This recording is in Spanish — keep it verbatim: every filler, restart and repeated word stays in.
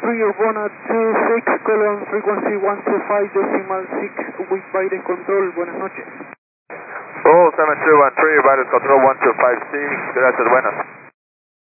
three Urbana two six, colon frequency one two five decimal six with Baires Control, buenas noches. Oh, seven two one three, Baires Control one two five six, gracias, buenas.